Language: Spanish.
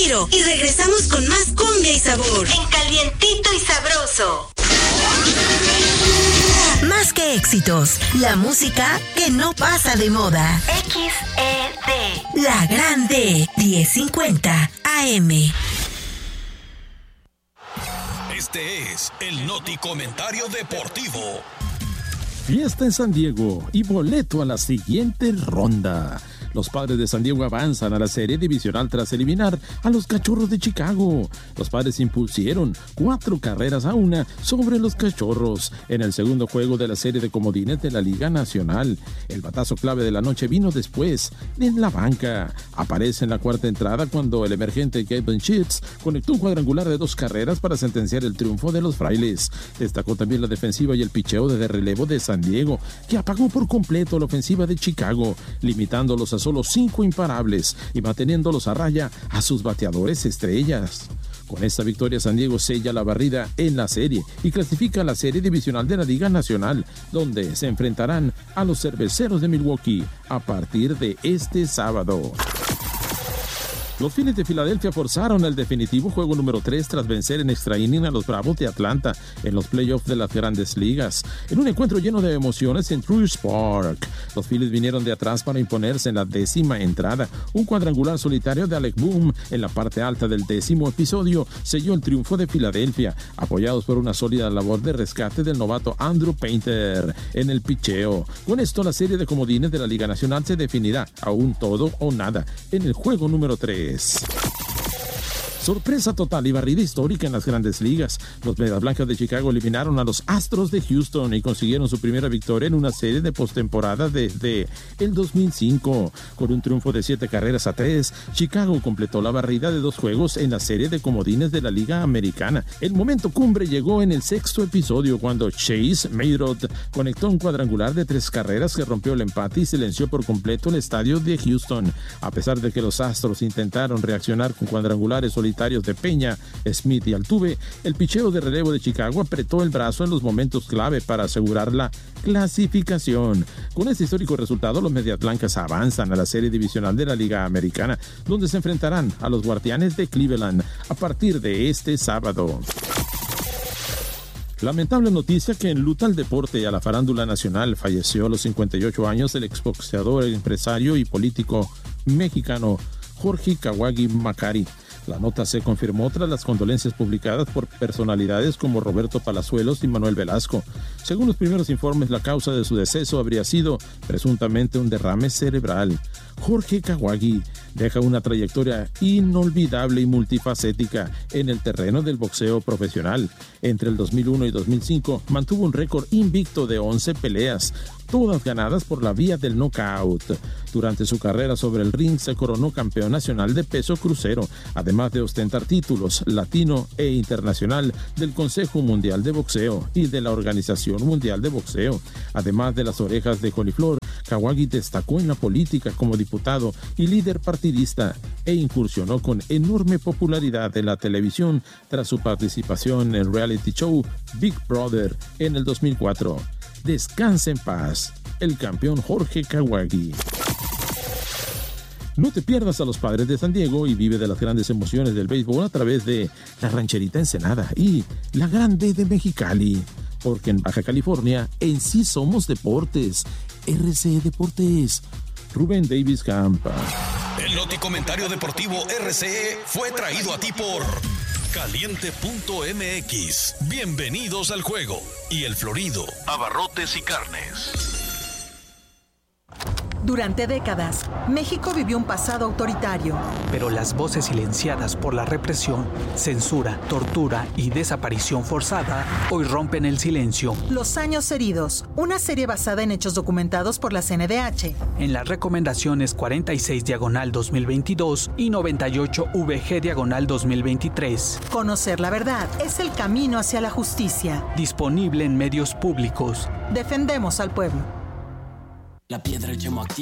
respiro y regresamos con más cumbia y sabor. En Calientito y Sabroso. Más que éxitos, la música que no pasa de moda. XED. La Grande, 1050 AM. Este es el Noti Comentario Deportivo. Fiesta en San Diego y boleto a la siguiente ronda. Los Padres de San Diego avanzan a la serie divisional tras eliminar a los Cachorros de Chicago. Los Padres impusieron 4-1 sobre los Cachorros en el segundo juego de la serie de comodines de la Liga Nacional. El batazo clave de la noche vino después, en la banca. Aparece en la cuarta entrada cuando el emergente Gavin Sheets conectó un cuadrangular de 2 carreras para sentenciar el triunfo de los Frailes. Destacó también la defensiva y el picheo de relevo de San Diego, que apagó por completo la ofensiva de Chicago, limitándolos a solo 5 imparables y manteniéndolos a raya a sus bateadores estrellas. Con esta victoria, San Diego sella la barrida en la serie y clasifica a la serie divisional de la Liga Nacional, donde se enfrentarán a los Cerveceros de Milwaukee a partir de este sábado. Los Phillies de Filadelfia forzaron el definitivo juego número 3 tras vencer en extra inning a los Bravos de Atlanta en los playoffs de las Grandes Ligas. En un encuentro lleno de emociones en Truist Park, los Phillies vinieron de atrás para imponerse en la 10ª entrada. Un cuadrangular solitario de Alec Bohm en la parte alta del 10º episodio selló el triunfo de Filadelfia, apoyados por una sólida labor de rescate del novato Andrew Painter en el picheo. Con esto, la serie de comodines de la Liga Nacional se definirá a un todo o nada en el juego número 3. Sorpresa total y barrida histórica en las Grandes Ligas. Los Medias Blancas de Chicago eliminaron a los Astros de Houston y consiguieron su primera victoria en una serie de postemporada desde el 2005. Con un triunfo de 7-3, Chicago completó la barrida de 2 juegos en la serie de comodines de la Liga Americana. El momento cumbre llegó en el 6º episodio cuando Chase Mayrod conectó un cuadrangular de 3 carreras que rompió el empate y silenció por completo el estadio de Houston. A pesar de que los Astros intentaron reaccionar con cuadrangulares solitarios de Peña, Smith y Altuve, el picheo de relevo de Chicago apretó el brazo en los momentos clave para asegurar la clasificación. Con este histórico resultado, los Medias Blancas avanzan a la serie divisional de la Liga Americana, donde se enfrentarán a los Guardianes de Cleveland a partir de este sábado. Lamentable noticia que enluta al deporte y a la farándula nacional. Falleció a los 58 años el exboxeador, empresario y político mexicano Jorge Kawagi Macari. La nota se confirmó tras las condolencias publicadas por personalidades como Roberto Palazuelos y Manuel Velasco. Según los primeros informes, la causa de su deceso habría sido presuntamente un derrame cerebral. Jorge Kawagi deja una trayectoria inolvidable y multifacética en el terreno del boxeo profesional. Entre el 2001 y 2005 mantuvo un récord invicto de 11 peleas, todas ganadas por la vía del knockout. Durante su carrera sobre el ring se coronó campeón nacional de peso crucero, además de ostentar títulos latino e internacional del Consejo Mundial de Boxeo y de la Organización Mundial de Boxeo. Además de las orejas de coliflor, Kawagi destacó en la política como diputado y líder partidista e incursionó con enorme popularidad en la televisión tras su participación en el reality show Big Brother en el 2004. Descansa en paz, el campeón Jorge Kawagi. No te pierdas a los Padres de San Diego y vive de las grandes emociones del béisbol a través de la Rancherita Ensenada y la Grande de Mexicali. Porque en Baja California, en sí somos deportes. RCE Deportes. Rubén Davis Campa. El Noti Comentario Deportivo RCE fue traído a ti por Caliente.mx. Bienvenidos al juego. Y El Florido, abarrotes y carnes. Durante décadas, México vivió un pasado autoritario. Pero las voces silenciadas por la represión, censura, tortura y desaparición forzada hoy rompen el silencio. Los años heridos, una serie basada en hechos documentados por la CNDH. En las recomendaciones 46/2022 y 98VG/2023. Conocer la verdad es el camino hacia la justicia. Disponible en medios públicos. Defendemos al pueblo. La piedra, el yemo activo.